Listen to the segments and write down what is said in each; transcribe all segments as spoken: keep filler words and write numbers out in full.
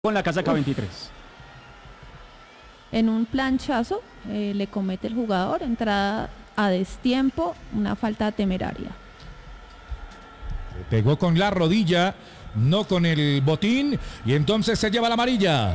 con la casaca veintitrés. En un planchazo eh, le comete el jugador, entrada a destiempo, una falta temeraria. Pegó con la rodilla, no con el botín, y entonces se lleva la amarilla.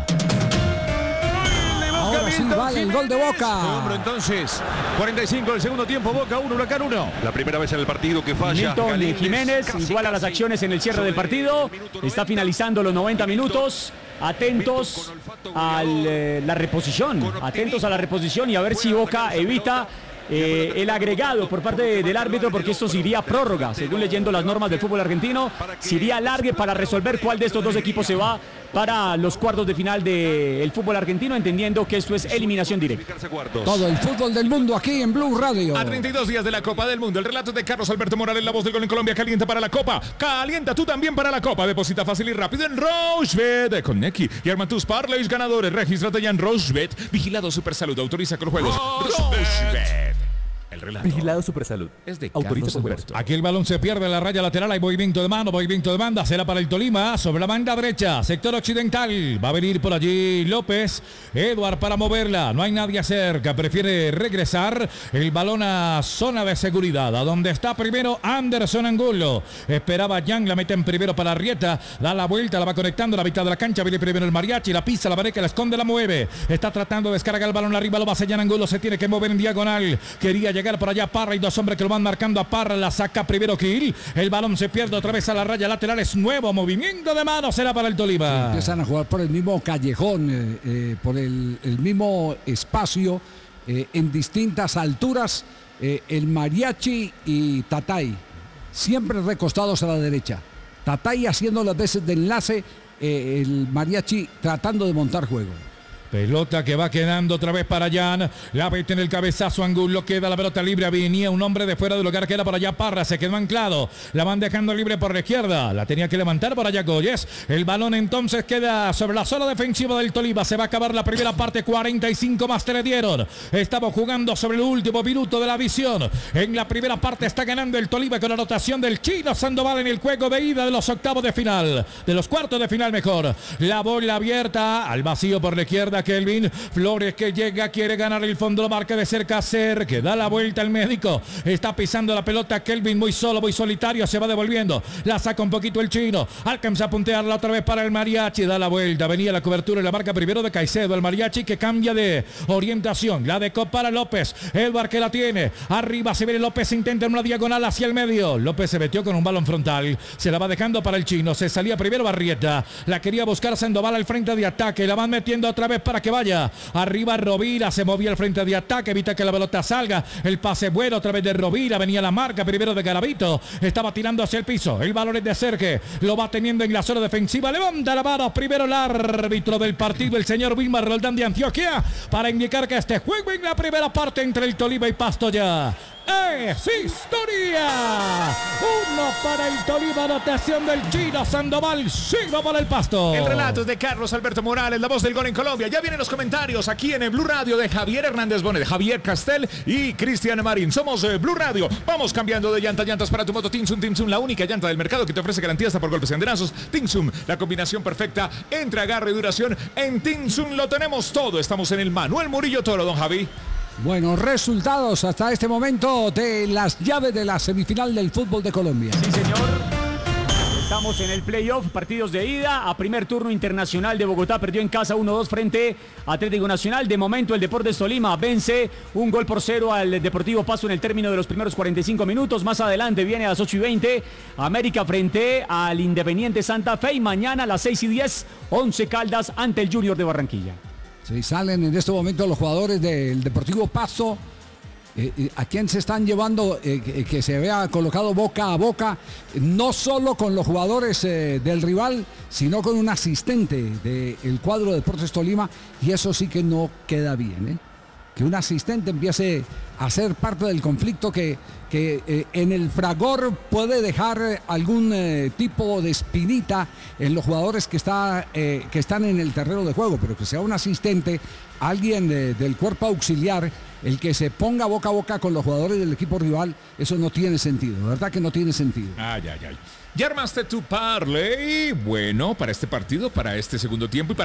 Ahora sí vale el gol de Boca. Hombro entonces, cuarenta y cinco del segundo tiempo, Boca uno, Huracán uno. La primera vez en el partido que falla. Milton Galíndez, Jiménez casi, iguala las casi acciones en el cierre del partido. Está finalizando los noventa minutos. Atentos a la reposición. Atentos a la reposición y a ver si Boca evita Eh, el agregado por parte de, del árbitro, porque esto se iría a prórroga, según leyendo las normas del fútbol argentino, se iría alargue para resolver cuál de estos dos equipos se va para los cuartos de final del fútbol argentino, entendiendo que esto es eliminación directa. Todo el fútbol del mundo aquí en Blue Radio. A treinta y dos días de la Copa del Mundo, el relato de Carlos Alberto Morales, la voz del gol en Colombia. Calienta para la Copa, calienta tú también para la Copa. Deposita fácil y rápido en Rochebet con Neki y arma tus parlays ganadores. Regístrate ya en Rochebet. Vigilado Supersalud, autoriza con los juegos. Rochebet. El relato. Vigilado Supersalud. Es de Autoriza Carlos con Alberto. Aquí el balón se pierde en la raya lateral, hay movimiento de mano, movimiento de banda, será para el Tolima, sobre la banda derecha, sector occidental, va a venir por allí López, Edward para moverla, no hay nadie cerca, prefiere regresar el balón a zona de seguridad, a donde está primero Anderson Angulo, esperaba Jan, la mete en primero para Arrieta, da la vuelta, la va conectando a la mitad de la cancha, viene primero el Mariachi, la pisa, la vareca, la esconde, la mueve, está tratando de descargar el balón arriba, lo va a sellar Angulo, se tiene que mover en diagonal, quería llegar por allá Parra y dos hombres que lo van marcando a Parra, la saca primero Kiel, el balón se pierde otra vez a la raya lateral, es nuevo movimiento de mano, será para el Tolima. Sí, empiezan a jugar por el mismo callejón, eh, eh, por el, el mismo espacio, eh, en distintas alturas, eh, el Mariachi y Tatay, siempre recostados a la derecha. Tatay haciendo las veces de enlace, eh, el Mariachi tratando de montar juego. Pelota que va quedando otra vez para Jan. La mete en el cabezazo Angulo. Queda la pelota libre. Venía un hombre de fuera del lugar que era por allá Parra. Se quedó anclado. La van dejando libre por la izquierda. La tenía que levantar por allá Goyes. El balón entonces queda sobre la zona defensiva del Tolima. Se va a acabar la primera parte. cuarenta y cinco más te le dieron. Estamos jugando sobre el último minuto de la visión. En la primera parte está ganando el Tolima con la anotación del Chino Sandoval en el juego de ida de los octavos de final. De los cuartos de final mejor. La bola abierta al vacío por la izquierda. Kelvin Flores que llega, quiere ganar el fondo, lo marca de cerca Cer, que da la vuelta al médico, está pisando la pelota Kelvin muy solo, muy solitario, se va devolviendo, la saca un poquito el chino, alcanza a puntearla otra vez para el Mariachi, da la vuelta, venía la cobertura y la marca primero de Caicedo, el Mariachi que cambia de orientación, la dejó para López, Edward que la tiene, arriba se viene López, intenta una diagonal hacia el medio, López se metió con un balón frontal, se la va dejando para el chino, se salía primero Barrieta, la quería buscar Sandoval al frente de ataque, la van metiendo otra vez para que vaya arriba Rovira, se movía al frente de ataque, evita que la pelota salga, el pase bueno otra vez de Rovira, venía la marca primero de Garavito, estaba tirando hacia el piso, el balón es de Serge, lo va teniendo en la zona defensiva, levanta la mano primero el árbitro del partido, el señor Wilmar Roldán de Antioquia, para indicar que este juego en la primera parte entre el Tolima y Pasto ya es historia. Uno para el Tolima, anotación del Chino Sandoval, cero para el Pasto. El relato es de Carlos Alberto Morales, la voz del gol en Colombia. Ya vienen los comentarios aquí en el Blue Radio de Javier Hernández Bonet, Javier Castel y Cristian Marín. Somos eh, Blue Radio. Vamos cambiando de llanta, llantas para tu moto Tinsum. Tinsum, la única llanta del mercado que te ofrece garantía hasta por golpes y andenazos. Tinsum, la combinación perfecta entre agarre y duración. En Tinsum lo tenemos todo. Estamos en el Manuel Murillo Toro, don Javi. Bueno, resultados hasta este momento de las llaves de la semifinal del fútbol de Colombia. Sí, señor. Estamos en el playoff, partidos de ida. A primer turno Internacional de Bogotá perdió en casa uno dos frente a Atlético Nacional. De momento el Deportes Tolima vence un gol por cero al Deportivo Pasto en el término de los primeros cuarenta y cinco minutos. Más adelante viene a las ocho y veinte América frente al Independiente Santa Fe. Y mañana a las seis y diez Once Caldas ante el Junior de Barranquilla. Sí, salen en este momento los jugadores del Deportivo Pasto. Eh, ¿A quién se están llevando? Eh, que se vea colocado boca a boca, no solo con los jugadores eh, del rival, sino con un asistente del cuadro de Deportes Tolima, y eso sí que no queda bien, ¿eh? que un asistente empiece a ser parte del conflicto que, que eh, en el fragor puede dejar algún eh, tipo de espinita en los jugadores que, está, eh, que están en el terreno de juego, pero que sea un asistente, alguien de, del cuerpo auxiliar, el que se ponga boca a boca con los jugadores del equipo rival, eso no tiene sentido, de verdad que no tiene sentido. Ay, ay, ay. ¿Ya armaste tu parlay? Bueno, para este partido, para este segundo tiempo y para